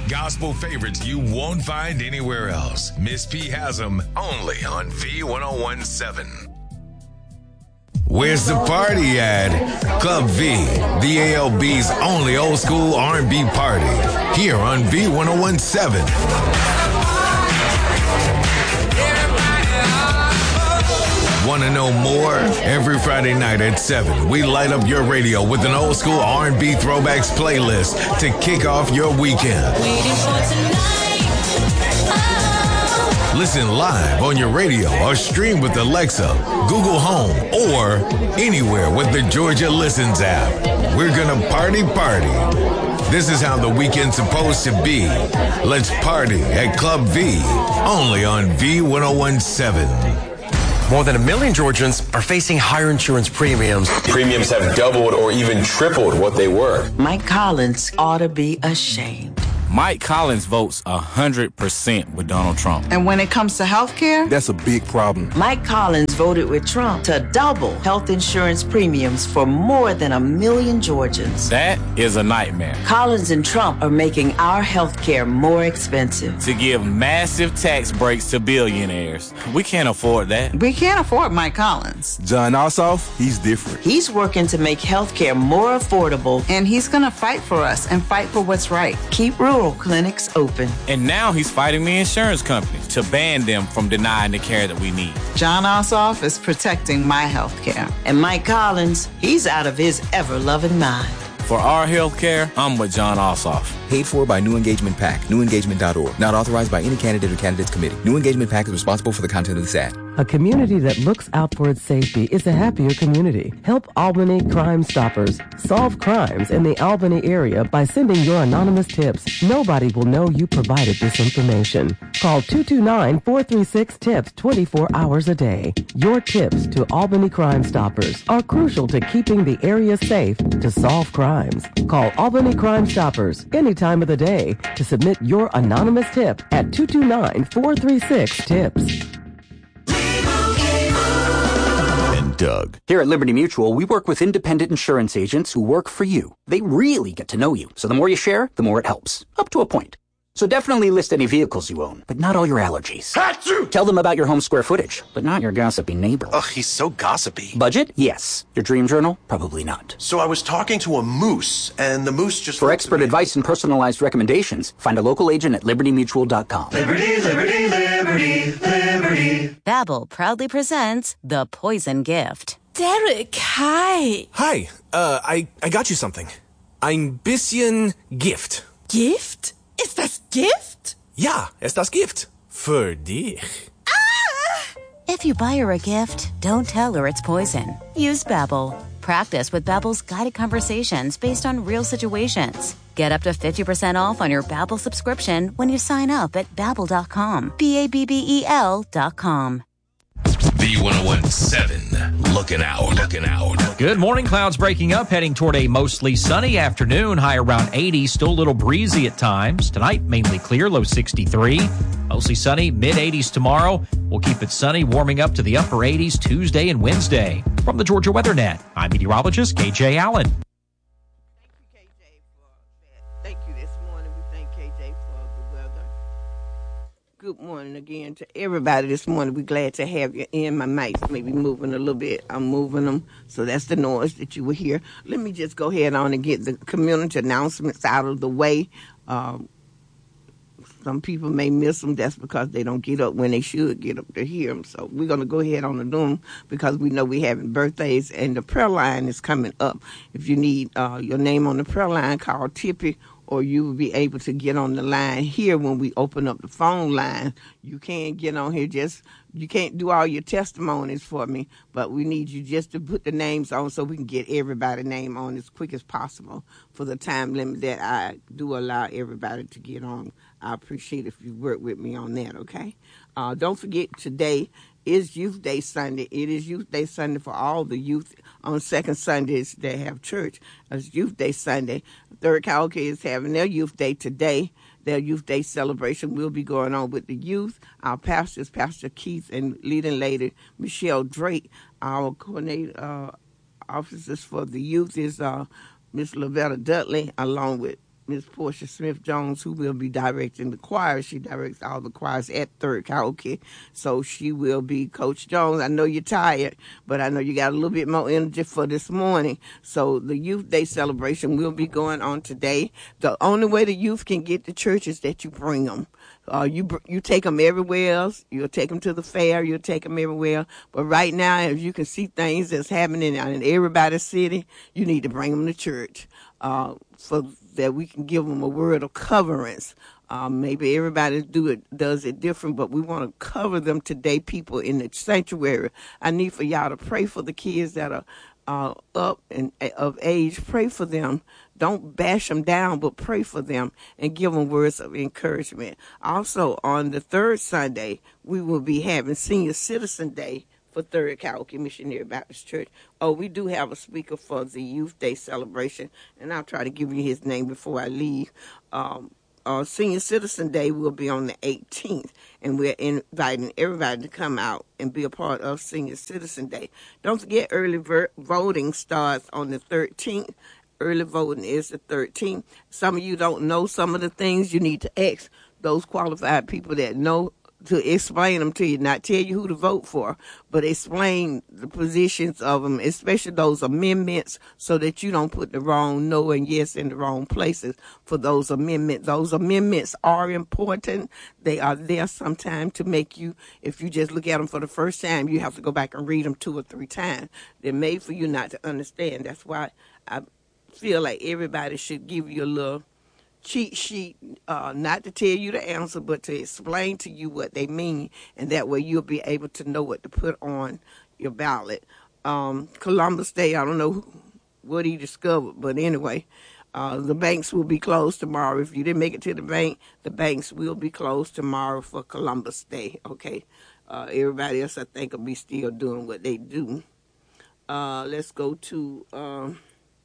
Gospel favorites you won't find anywhere else. Miss P has them only on V1017. Where's the party at? Club V, the ALB's only old school R&B party. Here on V1017. Want to know more? Every Friday night at 7, we light up your radio with an old school R&B throwbacks playlist to kick off your weekend. Waiting for tonight. Oh. Listen live on your radio or stream with Alexa, Google Home, or anywhere with the Georgia Listens app. We're gonna party. This is how the weekend's supposed to be. Let's party at Club V, only on V1017. More than 1 million Georgians are facing higher insurance premiums. Premiums have doubled or even tripled what they were. Mike Collins ought to be ashamed. Mike Collins votes 100% with Donald Trump. And when it comes to health care, that's a big problem. Mike Collins voted with Trump to double health insurance premiums for more than 1 million Georgians. That is a nightmare. Collins and Trump are making our health care more expensive. To give massive tax breaks to billionaires. We can't afford that. We can't afford Mike Collins. John Ossoff, he's different. He's working to make health care more affordable. And he's going to fight for us and fight for what's right. Keep rural clinics open. And now he's fighting the insurance companies to ban them from denying the care that we need. John Ossoff is protecting my health care. And Mike Collins, he's out of his ever-loving mind. For our health care, I'm with John Ossoff. Paid for by New Engagement PAC, newengagement.org. Not authorized by any candidate or candidates committee. New Engagement PAC is responsible for the content of this ad. A community that looks out for its safety is a happier community. Help Albany Crime Stoppers solve crimes in the Albany area by sending your anonymous tips. Nobody will know you provided this information. Call 229-436-TIPS 24 hours a day. Your tips to Albany Crime Stoppers are crucial to keeping the area safe to solve crimes. Call Albany Crime Stoppers any time of the day to submit your anonymous tip at 229-436-TIPS. Doug. Here at Liberty Mutual, we work with independent insurance agents who work for you. They really get to know you. So the more you share, the more it helps. Up to a point. So definitely list any vehicles you own, but not all your allergies. Achoo! Tell them about your home square footage, but not your gossipy neighbor. Ugh, he's so gossipy. Budget? Yes. Your dream journal? Probably not. So I was talking to a moose, and the moose just... For expert advice and personalized recommendations, find a local agent at libertymutual.com. Liberty, liberty, liberty, liberty. Babbel proudly presents The Poison Gift. Derek, hi. Hi, I got you something. Ein bisschen Gift. Gift? Ist das Gift? Ja, ist das Gift. Für dich. Ah! If you buy her a gift, don't tell her it's poison. Use Babbel. Practice with Babbel's guided conversations based on real situations. Get up to 50% off on your Babbel subscription when you sign up at Babbel.com. Babbel.com. V1017, looking out. Good morning. Clouds breaking up, heading toward a mostly sunny afternoon. High around 80, still a little breezy at times. Tonight, mainly clear, low 63. Mostly sunny, mid-80s tomorrow. We'll keep it sunny, warming up to the upper 80s Tuesday and Wednesday. From the Georgia Weather Net, I'm meteorologist KJ Allen. Good morning again to everybody this morning. We're glad to have you in. My mics may be moving a little bit. I'm moving them, so that's the noise that you will hear. Let me just go ahead on and get the community announcements out of the way. Some people may miss them. That's because they don't get up when they should get up to hear them. So we're going to go ahead on and do them because we know we're having birthdays, and the prayer line is coming up. If you need your name on the prayer line, call Tippy, or you will be able to get on the line here when we open up the phone line. You can't get on here you can't do all your testimonies for me, but we need you just to put the names on so we can get everybody's name on as quick as possible for the time limit that I do allow everybody to get on. I appreciate if you work with me on that, okay? Don't forget, today is Youth Day Sunday. It is Youth Day Sunday for all the youth on second Sundays that have church. It's Youth Day Sunday. Third Cavalcade is having their Youth Day today. Their Youth Day celebration will be going on with the youth. Our pastors, Pastor Keith and leading lady Michelle Drake. Our coordinator officers for the youth is Miss Lavetta Dudley, along with Miss Portia Smith-Jones, who will be directing the choir. She directs all the choirs at Third Karaoke. So she will be Coach Jones. I know you're tired, but I know you got a little bit more energy for this morning. So the Youth Day celebration will be going on today. The only way the youth can get to church is that you bring them. You take them everywhere else. You'll take them to the fair. You'll take them everywhere. But right now, if you can see things that's happening in everybody's city, you need to bring them to church so that we can give them a word of coverance. Maybe everybody does it different, but we want to cover them today, people in the sanctuary. I need for y'all to pray for the kids that are up and of age. Pray for them. Don't bash them down, but pray for them and give them words of encouragement. Also, on the third Sunday, we will be having Senior Citizen Day for Third Karaoke Missionary Baptist Church. Oh, we do have a speaker for the Youth Day celebration, and I'll try to give you his name before I leave. Senior Citizen Day will be on the 18th, and we're inviting everybody to come out and be a part of Senior Citizen Day. Don't forget, early voting starts on the 13th. Early voting is the 13th. Some of you don't know some of the things. You need to ask those qualified people that know to explain them to you, not tell you who to vote for, but explain the positions of them, especially those amendments, so that you don't put the wrong no and yes in the wrong places for those amendments. Those amendments are important. They are there sometime to make you, if you just look at them for the first time, you have to go back and read them 2 or 3 times. They're made for you not to understand. That's why I feel like everybody should give you a little cheat sheet, not to tell you the answer, but to explain to you what they mean, and that way you'll be able to know what to put on your ballot. Columbus Day, I don't know what he discovered, but anyway, the banks will be closed tomorrow. If you didn't make it to the bank, the banks will be closed tomorrow for Columbus Day, okay? Everybody else, I think, will be still doing what they do. Let's go to...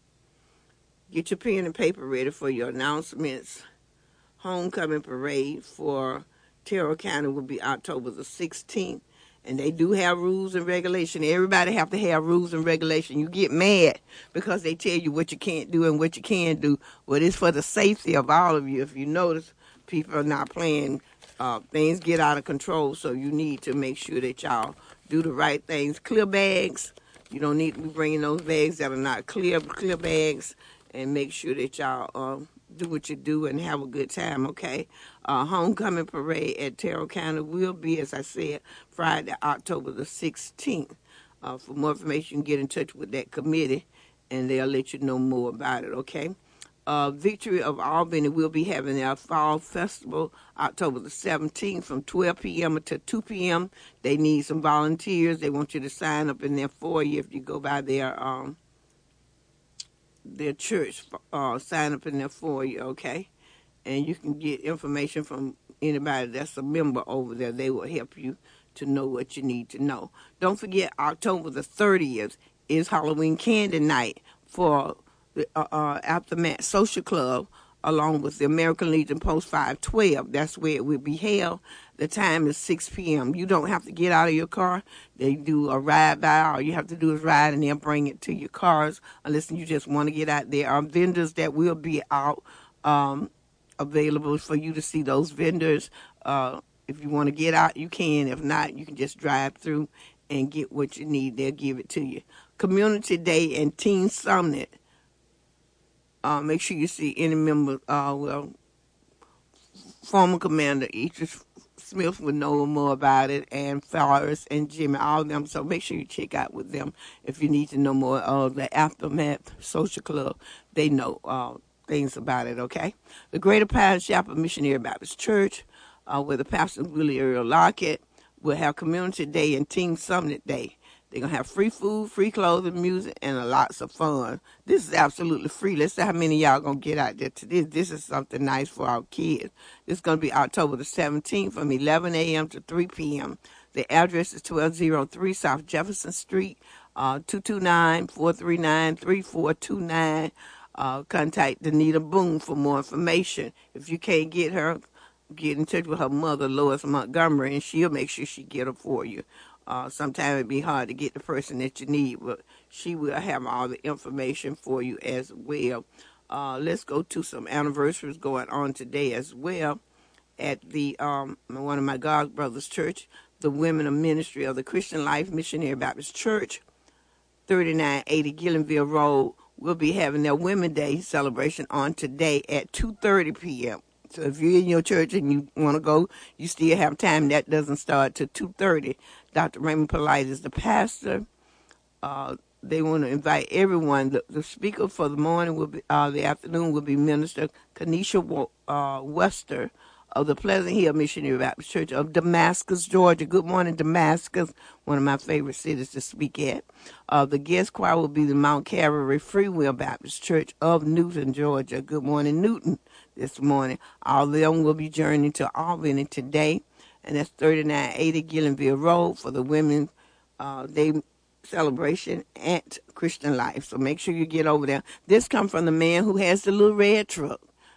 Get your pen and paper ready for your announcements. Homecoming parade for Terrell County will be October the 16th. And they do have rules and regulation. Everybody have to have rules and regulation. You get mad because they tell you what you can't do and what you can do. But it's for the safety of all of you. If you notice, people are not playing. Things get out of control, so you need to make sure that y'all do the right things. Clear bags. You don't need to be bringing those bags that are not clear bags. And make sure that y'all do what you do and have a good time, okay? Homecoming parade at Terrell County will be, as I said, Friday, October the 16th. For more information, you can get in touch with that committee, and they'll let you know more about it, okay? Victory of Albany will be having their fall festival October the 17th from 12 p.m. until 2 p.m. They need some volunteers. They want you to sign up in their foyer if you go by their church, sign up in there for you, okay? And you can get information from anybody that's a member over there. They will help you to know what you need to know. Don't forget, October the 30th is Halloween Candy Night for the Aftermath Social Club, along with the American Legion Post 512. That's where it will be held. The time is 6 p.m. You don't have to get out of your car. They do a ride-by. All you have to do is ride, and they'll bring it to your cars, unless you just want to get out. There are vendors that will be out available for you to see those vendors. If you want to get out, you can. If not, you can just drive through and get what you need. They'll give it to you. Community Day and Teen Summit. Make sure you see any member, former Commander Idris Smith would know more about it, and Forrest and Jimmy, all of them. So make sure you check out with them if you need to know more of the Aftermath Social Club. They know things about it, okay? The Greater Pine Chapel Missionary Baptist Church, where the pastor Willie Earl Lockett will have Community Day and Teen Summit Day. They're going to have free food, free clothing, music, and lots of fun. This is absolutely free. Let's see how many of y'all going to get out there to this. This is something nice for our kids. This is going to be October the 17th from 11 a.m. to 3 p.m. The address is 1203 South Jefferson Street, 229-439-3429. Contact Danita Boone for more information. If you can't get her, get in touch with her mother, Lois Montgomery, and she'll make sure she get her for you. Sometimes it'd be hard to get the person that you need, but she will have all the information for you as well. Let's go to some anniversaries going on today as well. At the one of my God brothers' church, the Women of Ministry of the Christian Life Missionary Baptist Church, 3980 Gillenville Road, will be having their Women Day celebration on today at 2:30 p.m. So if you're in your church and you want to go, you still have time. That doesn't start till 2:30. Dr. Raymond Polite is the pastor. They want to invite everyone. The speaker for the morning will be, the afternoon will be Minister Kanisha Wester of the Pleasant Hill Missionary Baptist Church of Damascus, Georgia. Good morning, Damascus, one of my favorite cities to speak at. The guest choir will be the Mount Calvary Free Will Baptist Church of Newton, Georgia. Good morning, Newton, this morning. All of them will be journeying to Albany today, and that's 3980 Gillenville Road for the Women's Day celebration at Christian Life. So make sure you get over there. This comes from the man who has the little red truck.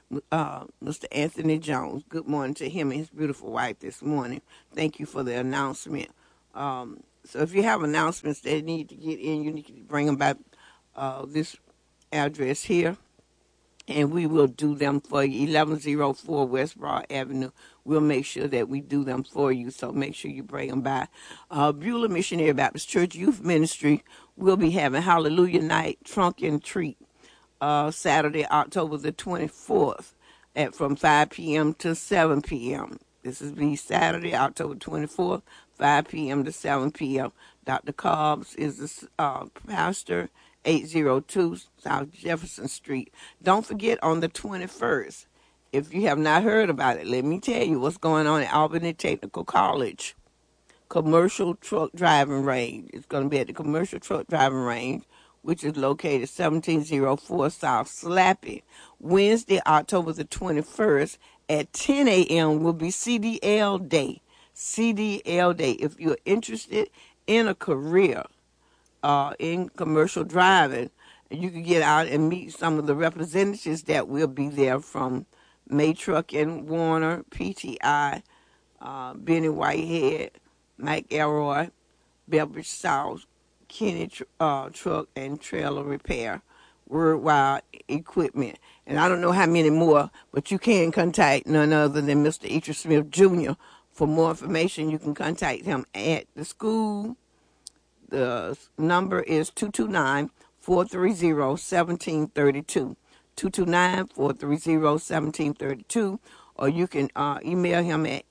Mr. Anthony Jones. Good morning to him and his beautiful wife this morning. Thank you for the announcement. So if you have announcements that need to get in, you need to bring them by this address here, and we will do them for you. 1104 West Broad Avenue. We'll make sure that we do them for you, so make sure you bring them by. Beulah Missionary Baptist Church Youth Ministry will be having Hallelujah Night Trunk and Treat. Saturday, October the 24th, from 5 p.m. to 7 p.m. This is the Saturday, October 24th, 5 p.m. to 7 p.m. Dr. Cobbs is the pastor, 802 South Jefferson Street. Don't forget, on the 21st, if you have not heard about it, let me tell you what's going on at Albany Technical College. Commercial Truck Driving Range. It's going to be at the Commercial Truck Driving Range, which is located 1704 South Slappy. Wednesday, October the 21st at 10 a.m. will be CDL Day. CDL Day. If you're interested in a career in commercial driving, you can get out and meet some of the representatives that will be there from May Truck and Warner, PTI, Benny Whitehead, Mike Elroy, Belbridge South, Kenny Truck and Trailer Repair, Worldwide Equipment. And I don't know how many more, but you can contact none other than Mr. Eatrick Smith Jr. For more information, you can contact him at the school. The number is 229-430-1732. 229-430-1732. Or you can email him at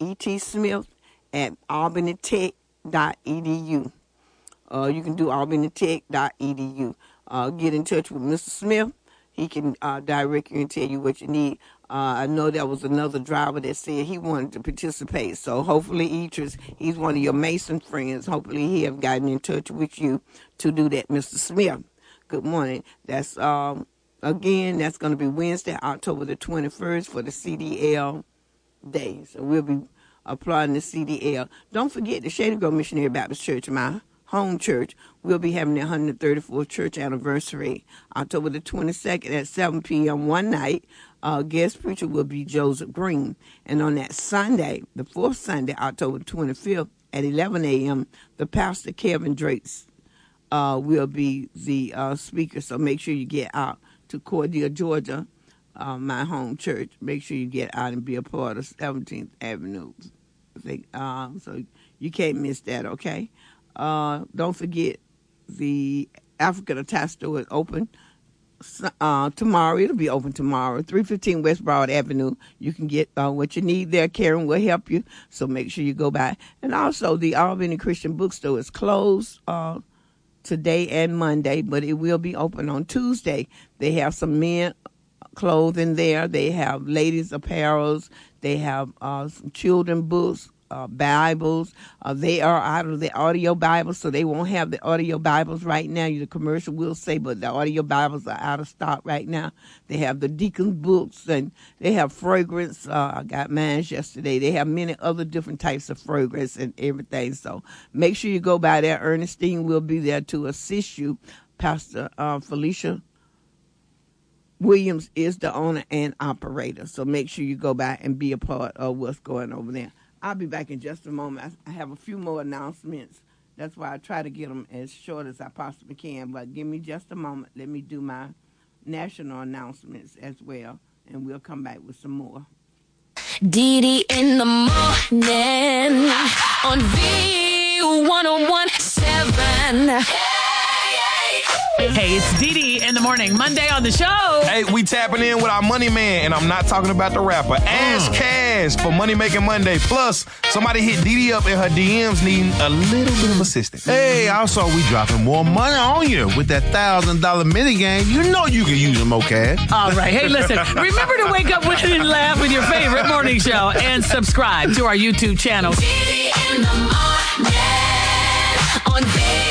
etsmith@albanytech.edu. You can do albanytech.edu. Get in touch with Mr. Smith. He can direct you and tell you what you need. I know there was another driver that said he wanted to participate. So hopefully, Eatrick, he's one of your Mason friends. Hopefully, he have gotten in touch with you to do that, Mr. Smith. Good morning. That's, again, that's going to be Wednesday, October the 21st for the CDL Day. So we'll be applauding the CDL. Don't forget the Shady Grove Missionary Baptist Church, my home church, will be having their 134th church anniversary, October the 22nd at 7 p.m. one night. Guest preacher will be Joseph Green. And on that Sunday, the fourth Sunday, October 25th at 11 a.m., the pastor, Kevin Drakes, will be the speaker. So make sure you get out to Cordia, Georgia, my home church. Make sure you get out and be a part of 17th Avenue. So you can't miss that, okay? Don't forget, the African Attire Store is open tomorrow. It'll be open tomorrow, 315 West Broad Avenue. You can get what you need there. Karen will help you, so make sure you go by. And also, the Albany Christian Bookstore is closed today and Monday, but it will be open on Tuesday. They have some men clothing there. They have ladies' apparels. They have some children books, Bibles. They are out of the audio Bibles, so they won't have the audio Bibles right now. The commercial will say, but the audio Bibles are out of stock right now. They have the deacon books, and they have fragrance. I got mine yesterday. They have many other different types of fragrance and everything. So make sure you go by there. Ernestine will be there to assist you. Pastor Felicia Williams is the owner and operator. So make sure you go by and be a part of what's going over there. I'll be back in just a moment. I have a few more announcements. That's why I try to get them as short as I possibly can. But give me just a moment. Let me do my national announcements as well, and we'll come back with some more. Dee in the morning on V1017. Hey, it's Dee in the morning, Monday on the show. Hey, we tapping in with our money man, and I'm not talking about the rapper. Ask Cash for Money Making Monday. Plus, somebody hit Dee up in her DMs needing a little bit of assistance. Hey, also, we dropping more money on you with that $1,000 mini game. You know you can use them, okay? All right. Hey, listen, remember to wake up with and laugh with your favorite morning show and subscribe to our YouTube channel. Dee in the morning on V1017.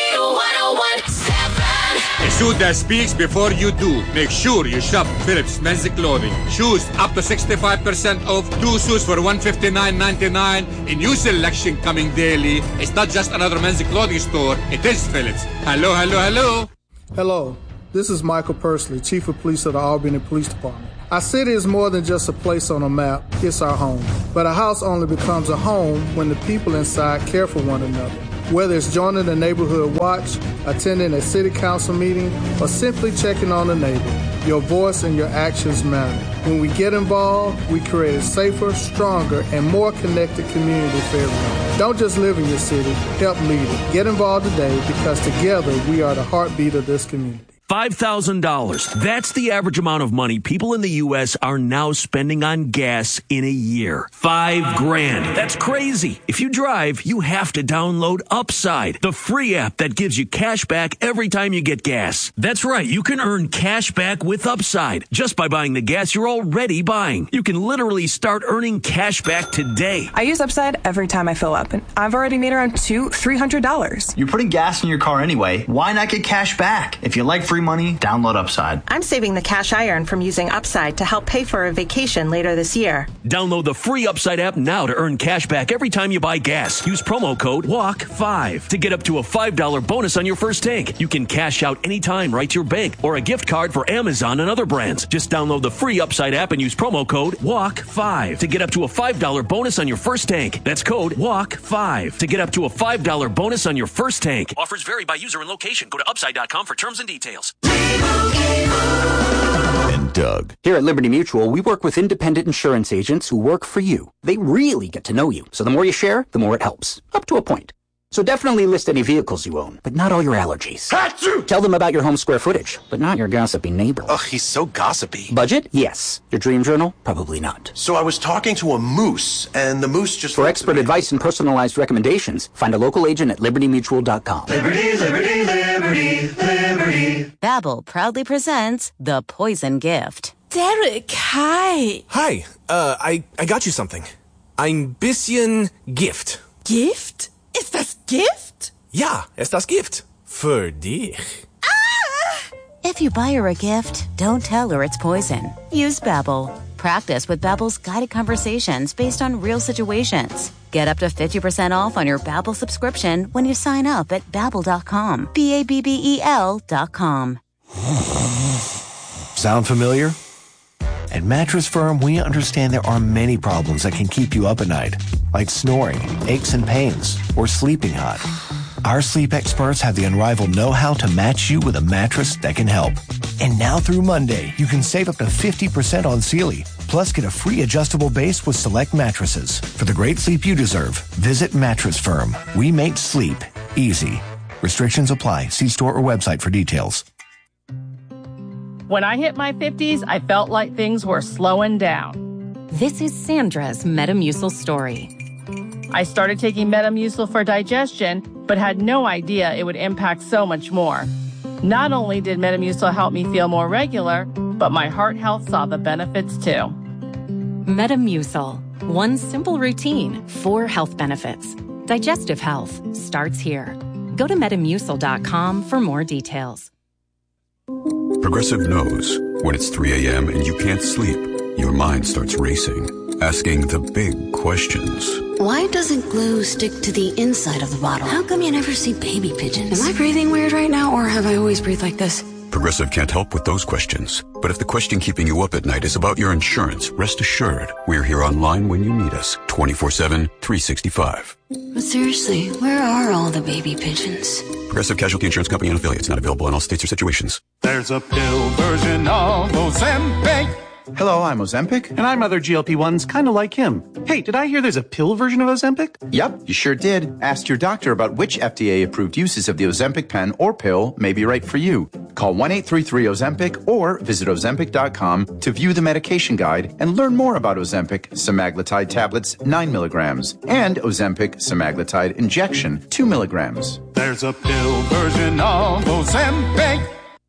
A suit that speaks before you do. Make sure you shop Phillips Men's Clothing. Shoes up to 65% off. 2 suits for $159.99. A new selection coming daily. It's not just another men's clothing store. It is Phillips. Hello, hello, hello. Hello. This is Michael Pursley, Chief of Police of the Albany Police Department. Our city is more than just a place on a map. It's our home. But a house only becomes a home when the people inside care for one another. Whether it's joining the neighborhood watch, attending a city council meeting, or simply checking on a neighbor, your voice and your actions matter. When we get involved, we create a safer, stronger, and more connected community for everyone. Don't just live in your city, help lead it. Get involved today because together we are the heartbeat of this community. $5,000. That's the average amount of money people in the U.S. are now spending on gas in a year. $5,000. That's crazy. If you drive, you have to download Upside, the free app that gives you cash back every time you get gas. That's right. You can earn cash back with Upside just by buying the gas you're already buying. You can literally start earning cash back today. I use Upside every time I fill up, and I've already made around $300. You're putting gas in your car anyway. Why not get cash back? If you like free money, download Upside. I'm saving the cash I earn from using Upside to help pay for a vacation later this year. Download the free Upside app now to earn cash back every time you buy gas. Use promo code WALK5 to get up to a $5 bonus on your first tank. You can cash out anytime right to your bank or a gift card for Amazon and other brands. Just download the free Upside app and use promo code WALK5 to get up to a $5 bonus on your first tank. That's code WALK5 to get up to a $5 bonus on your first tank. Offers vary by user and location. Go to upside.com for terms and details. And Doug. Here at Liberty Mutual, we work with independent insurance agents who work for you. They really get to know you. So the more you share, the more it helps. Up to a point. So definitely list any vehicles you own, but not all your allergies. Achoo! Tell them about your home square footage, but not your gossipy neighbor. Ugh, he's so gossipy. Budget? Yes. Your dream journal? Probably not. So I was talking to a moose, and the moose just... For expert advice and personalized recommendations, find a local agent at libertymutual.com. Liberty, liberty, liberty, liberty. Babbel proudly presents The Poison Gift. Derek, hi. Hi. I got you something. Ein bisschen Gift. Gift? Ist das Gift? Ja, ist das Gift. Für dich. If you buy her a gift, don't tell her it's poison. Use Babbel. Practice with Babbel's guided conversations based on real situations. Get up to 50% off on your Babbel subscription when you sign up at Babbel.com. Babbel.com. Sound familiar? At Mattress Firm, we understand there are many problems that can keep you up at night, like snoring, aches and pains, or sleeping hot. Our sleep experts have the unrivaled know-how to match you with a mattress that can help. And now through Monday, you can save up to 50% on Sealy, plus get a free adjustable base with select mattresses. For the great sleep you deserve, visit Mattress Firm. We make sleep easy. Restrictions apply. See store or website for details. When I hit my 50s, I felt like things were slowing down. This is Sandra's Metamucil story. I started taking Metamucil for digestion, but had no idea it would impact so much more. Not only did Metamucil help me feel more regular, but my heart health saw the benefits too. Metamucil. One simple routine, 4 health benefits. Digestive health starts here. Go to Metamucil.com for more details. Progressive knows when it's 3 a.m. and you can't sleep, your mind starts racing, asking the big questions. Why doesn't glue stick to the inside of the bottle? How come you never see baby pigeons? Am I breathing weird right now, or have I always breathed like this? Progressive can't help with those questions. But if the question keeping you up at night is about your insurance, rest assured, we're here online when you need us, 24/7, 365. But seriously, where are all the baby pigeons? Progressive Casualty Insurance Company and affiliates, not available in all states or situations. There's a pill version of Ozempic. Hello, I'm Ozempic. And I'm other GLP-1s kind of like him. Hey, did I hear there's a pill version of Ozempic? Yep, you sure did. Ask your doctor about which FDA-approved uses of the Ozempic pen or pill may be right for you. Call 1-833-OZEMPIC or visit Ozempic.com to view the medication guide and learn more about Ozempic semaglutide tablets 9 milligrams and Ozempic semaglutide injection 2 milligrams. There's a pill version of Ozempic.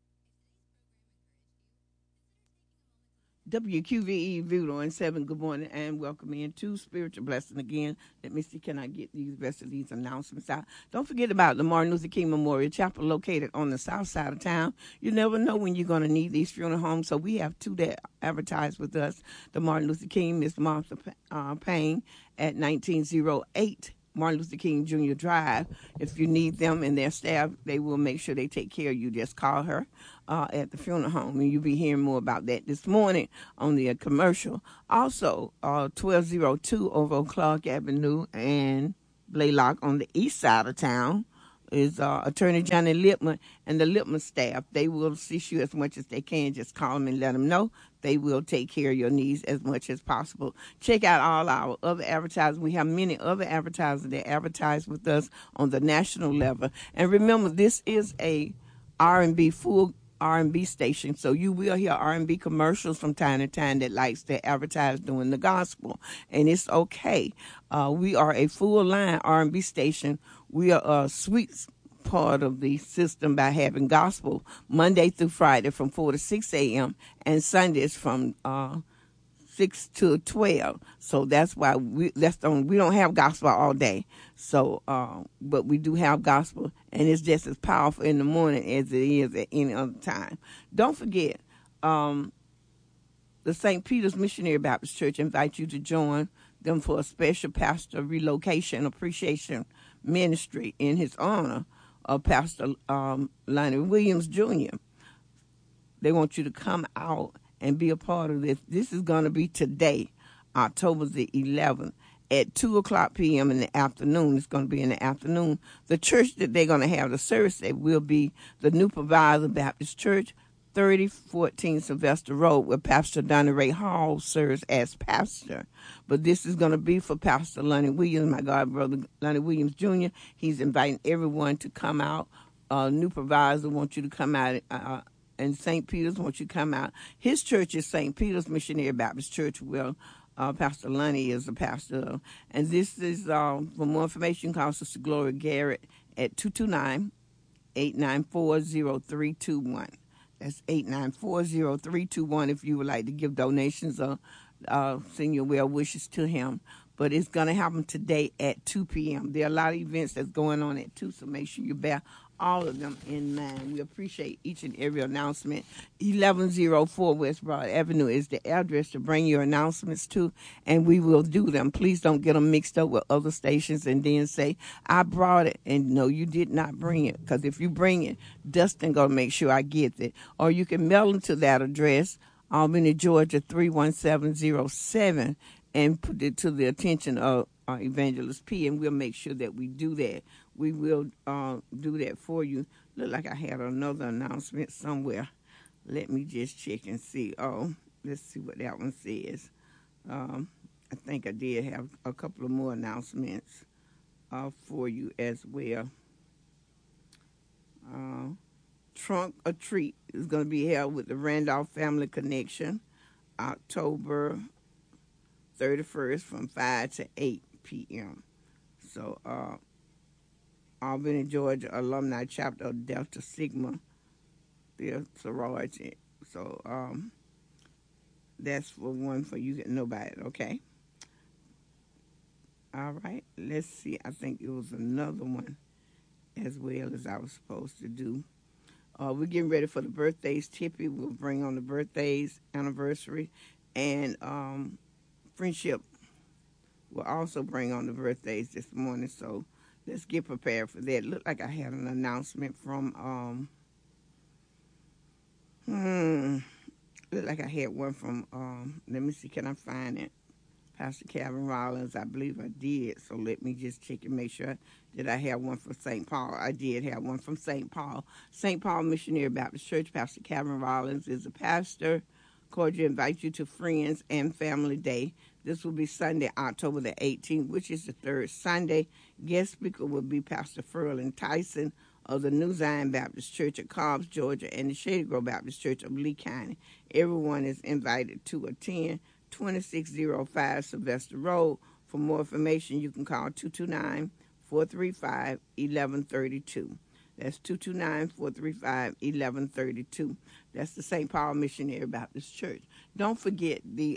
WQVE View on 7. Good morning and welcome in to Spiritual Blessing again. Let me see, can I get these rest of these announcements out? Don't forget about the Martin Luther King Memorial Chapel located on the south side of town. You never know when you're going to need these funeral homes, so we have two that advertise with us. The Martin Luther King, Miss Martha Payne at 1908 Martin Luther King Jr. Drive. If you need them and their staff, they will make sure they take care of you. Just call her at the funeral home, and you'll be hearing more about that this morning on the commercial. Also, 1202 over Clark Avenue and Blaylock on the east side of town is Attorney Johnny Lippman and the Lippman staff. They will assist you as much as they can. Just call them and let them know. They will take care of your needs as much as possible. Check out all our other advertisers. We have many other advertisers that advertise with us on the national level. And remember, this is a R&B, full R&B station, so you will hear R&B commercials from time to time that likes to advertise doing the gospel, and it's okay. We are a full-line R&B station. We are a sweet part of the system by having gospel Monday through Friday from 4 to 6 a.m. and Sundays from 6 to 12. So that's why we don't have gospel all day. So, but we do have gospel, and it's just as powerful in the morning as it is at any other time. Don't forget, the St. Peter's Missionary Baptist Church invites you to join them for a special pastor relocation appreciation ministry in his honor of Pastor Lonnie Williams Jr. They want you to come out and be a part of this. This is going to be today, October the 11th, at 2 o'clock p.m. in the afternoon. It's going to be in the afternoon. The church that they're going to have the service at will be the New Provider Baptist Church, 3014 Sylvester Road, where Pastor Donnie Ray Hall serves as pastor. But this is going to be for Pastor Lonnie Williams, my God brother Lonnie Williams Jr. He's inviting everyone to come out. New Provider wants you to come out, and St. Peter's wants you to come out. His church is St. Peter's Missionary Baptist Church, where Pastor Lonnie is a pastor of. And this is, for more information, call Sister Gloria Garrett at 229-894-0321. That's 894-0321 if you would like to give donations or send your well wishes to him. But it's going to happen today at 2 p.m. There are a lot of events that's going on at 2, so make sure you bear all of them in mind. We appreciate each and every announcement. 1104 West Broad Avenue is the address to bring your announcements to, and we will do them. Please don't get them mixed up with other stations and then say, I brought it, and no, you did not bring it. Because if you bring it, Dustin going to make sure I get it. Or you can mail them to that address, Albany, Georgia, 31707, and put it to the attention of Evangelist P, and we'll make sure that we do that. We will do that for you. Look like I had another announcement somewhere. Let me just check and see. Oh, let's see what that one says. I think I did have a couple of more announcements for you as well. Trunk or Treat is going to be held with the Randolph Family Connection, October 31st from 5 to 8 p.m. So, Albany, Georgia Alumni Chapter of Delta Sigma, their sorority. So, that's for one for you that know about it, okay? All right, let's see. I think it was another one as well as I was supposed to do. We're getting ready for the birthdays. Tippy will bring on the birthdays, anniversary, and Friendship will also bring on the birthdays this morning. So let's get prepared for that. Looked like I had an announcement from Look like I had one from, let me see, can I find it? Pastor Calvin Rollins, I believe I did. So let me just check and make sure that I have one from St. Paul. I did have one from St. Paul. St. Paul Missionary Baptist Church, Pastor Calvin Rollins is a pastor. Cordially invite you to Friends and Family Day. This will be Sunday, October the 18th, which is the third Sunday. Guest speaker will be Pastor Ferlin Tyson of the New Zion Baptist Church of Cobbs, Georgia, and the Shady Grove Baptist Church of Lee County. Everyone is invited to attend. 2605 Sylvester Road. For more information, you can call 229-435-1132. That's 229-435-1132. That's the St. Paul Missionary Baptist Church. Don't forget the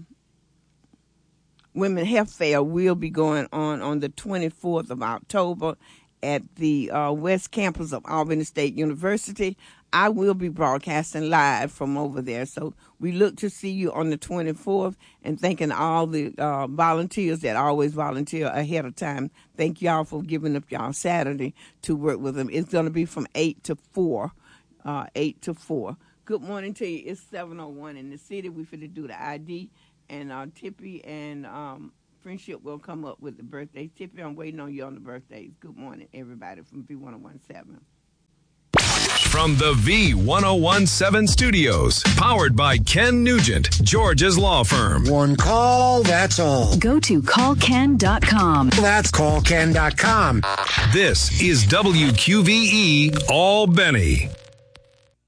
Women Health Fair will be going on the 24th of October at the West Campus of Albany State University. I will be broadcasting live from over there. So we look to see you on the 24th, and thanking all the volunteers that always volunteer ahead of time. Thank y'all for giving up y'all Saturday to work with them. It's going to be from 8 to 4. 8 to 4. Good morning to you. It's 7:01 in the city. We're finna do the ID, and Tippy and Friendship will come up with the birthdays. Tippy, I'm waiting on you on the birthdays. Good morning, everybody, from V1017. From the V1017 studios, powered by Ken Nugent, Georgia's law firm. One call, that's all. Go to callken.com. That's callken.com. This is WQVE Albany.